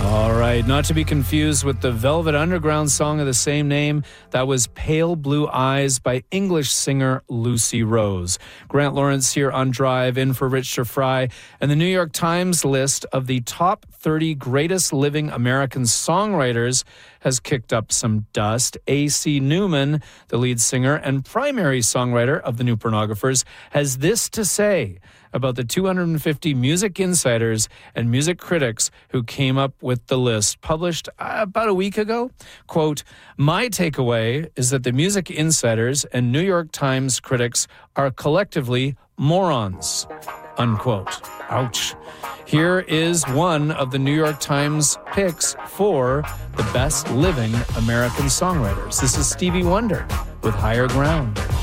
All right, not to be confused with the Velvet Underground song of the same name. That was Pale Blue Eyes by English singer Lucy Rose. Grant Lawrence here on Drive, in for Richard Fry. And the New York Times list of the top 30 greatest living American songwriters has kicked up some dust. A.C. Newman, the lead singer and primary songwriter of the New Pornographers, has this to say about the 250 music insiders and music critics who came up with the list, published about a week ago. Quote, "My takeaway is that the music insiders and New York Times critics are collectively morons." Unquote. Ouch. Here is one of the New York Times picks for the best living American songwriters. This is Stevie Wonder with Higher Ground.